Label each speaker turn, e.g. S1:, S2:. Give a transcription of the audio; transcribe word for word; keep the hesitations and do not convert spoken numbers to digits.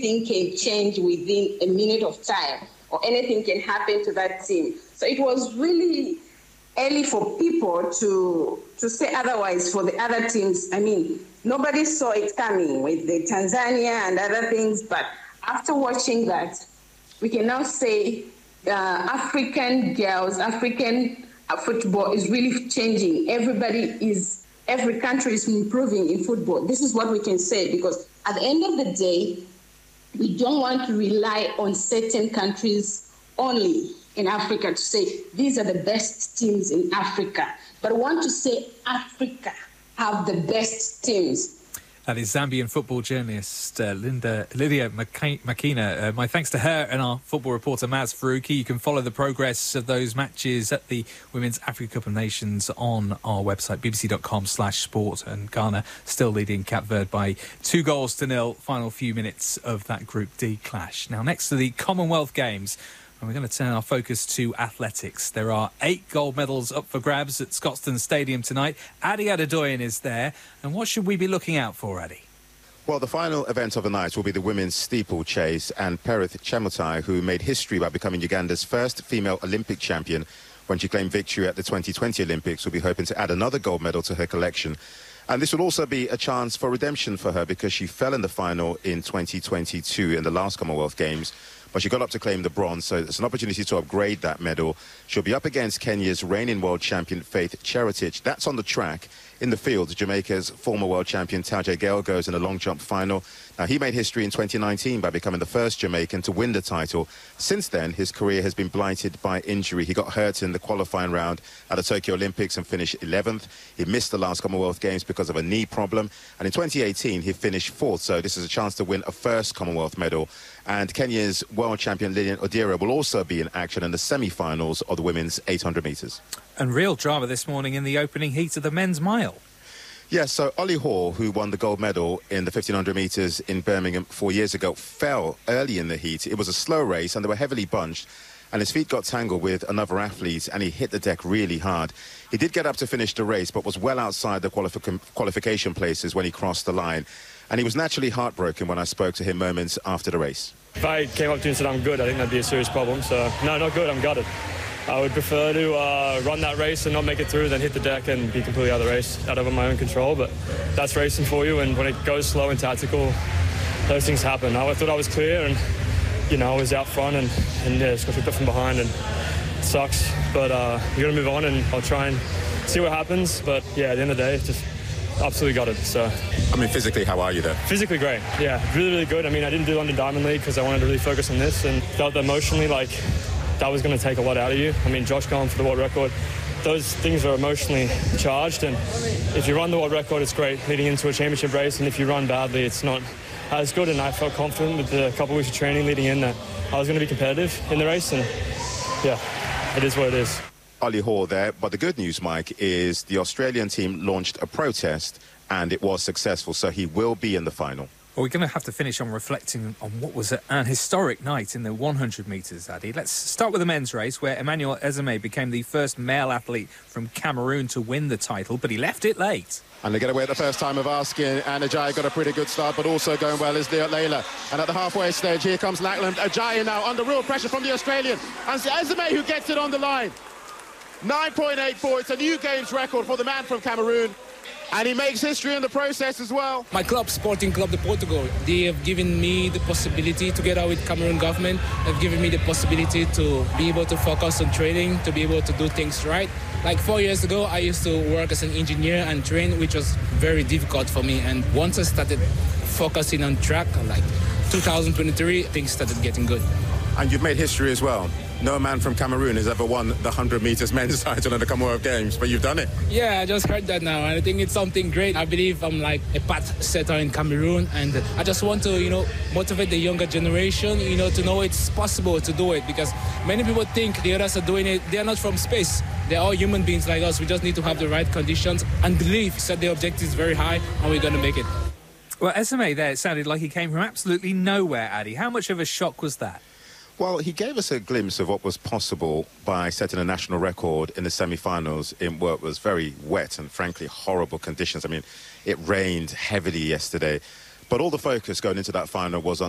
S1: anything can change within a minute of time, or anything can happen to that team. So it was really early for people to to say otherwise for the other teams. I mean, nobody saw it coming with the Tanzania and other things, but after watching that, we can now say uh, African girls, African uh, football is really changing. Everybody is, every country is improving in football. This is what we can say, because at the end of the day, we don't want to rely on certain countries only in Africa to say these are the best teams in Africa, but I want to say Africa have the best teams.
S2: That is Zambian football journalist uh, Linda Lydia Makina. Uh, my thanks to her and our football reporter Maz Faruqi. You can follow the progress of those matches at the Women's Africa Cup of Nations on our website, bbc.com slash sport. And Ghana still leading Cape Verde by two goals to nil. Final few minutes of that Group D clash. Now, next to the Commonwealth Games, and we're going to turn our focus to athletics. There are eight gold medals up for grabs at Scotstoun Stadium tonight. Adi Adedoyin is there. And what should we be looking out for, Adi?
S3: Well, the final event of the night will be the women's steeplechase, and Perith Chemutai, who made history by becoming Uganda's first female Olympic champion when she claimed victory at the twenty twenty Olympics, will be hoping to add another gold medal to her collection. And this will also be a chance for redemption for her, because she fell in the final in twenty twenty-two in the last Commonwealth Games. But she got up to claim the bronze, so it's an opportunity to upgrade that medal. She'll be up against Kenya's reigning world champion, Faith Cherotich. That's on the track. In the field, Jamaica's former world champion, Tajay Gale, goes in a long jump final. Now, he made history in twenty nineteen by becoming the first Jamaican to win the title. Since then, his career has been blighted by injury. He got hurt in the qualifying round at the Tokyo Olympics and finished eleventh. He missed the last Commonwealth Games because of a knee problem. And in twenty eighteen, he finished fourth. So this is a chance to win a first Commonwealth medal. And Kenya's world champion Lilian Odira will also be in action in the semi-finals of the women's eight hundred metres.
S2: And real drama this morning in the opening heat of the men's mile.
S3: Yes, so Ollie Hall, who won the gold medal in the fifteen hundred metres in Birmingham four years ago, fell early in the heat. It was a slow race and they were heavily bunched, and his feet got tangled with another athlete and he hit the deck really hard. He did get up to finish the race, but was well outside the qualifi- qualification places when he crossed the line. And he was naturally heartbroken when I spoke to him moments after the race.
S4: If I came up to him and said I'm good, I think that'd be a serious problem. So, no, not good, I'm gutted. I would prefer to uh, run that race and not make it through than hit the deck and be completely out of the race, out of my own control. But that's racing for you, and when it goes slow and tactical, those things happen. I thought I was clear, and, you know, I was out front, and, and yeah, just got picked up from behind, and it sucks. But uh, we got to move on, and I'll try and see what happens. But, yeah, at the end of the day, just absolutely got it. So,
S3: I mean, physically, how are you there?
S4: Physically great, yeah, really, really good. I mean, I didn't do London Diamond League because I wanted to really focus on this, and felt emotionally like that was going to take a lot out of you. I mean, Josh going for the world record, those things are emotionally charged, and if you run the world record, it's great leading into a championship race, and if you run badly, it's not as good. And I felt confident with the couple of weeks of training leading in that I was going to be competitive in the race, and yeah, it is what it is.
S3: Ollie Hall there, but the good news, Mike, is the Australian team launched a protest and it was successful, so he will be in the final.
S2: Well, we're going to have to finish on reflecting on what was an historic night in the one hundred metres, Adi. Let's start with the men's race, where Emmanuel Ezeme became the first male athlete from Cameroon to win the title, but he left it late.
S5: And they get away at the first time of asking, and Ajayi got a pretty good start, but also going well is Leila. And at the halfway stage, here comes Lackland. Ajayi now under real pressure from the Australian. And it's Ezeme who gets it on the line. nine point eight four, it's a new games record for the man from Cameroon. And he makes history in the process as well.
S6: My club, Sporting Club de Portugal, they have given me the possibility, together with Cameroon government, have given me the possibility to be able to focus on training, to be able to do things right. Like four years ago, I used to work as an engineer and train, which was very difficult for me. And once I started focusing on track, like two thousand twenty-three, things started getting good.
S3: And you've made history as well. No man from Cameroon has ever won the one hundred metres men's title in the Commonwealth Games, but you've done it.
S6: Yeah, I just heard that now, and I think it's something great. I believe I'm like a path setter in Cameroon, and I just want to, you know, motivate the younger generation, you know, to know it's possible to do it, because many people think the others are doing it. They're not from space. They're all human beings like us. We just need to have the right conditions and believe, set the objectives very high, and we're going to make it.
S2: Well, Ezeme there, it sounded like he came from absolutely nowhere, Adi. How much of a shock was that?
S3: Well, he gave us a glimpse of what was possible by setting a national record in the semi-finals in what was very wet and, frankly, horrible conditions. I mean, it rained heavily yesterday, but all the focus going into that final was on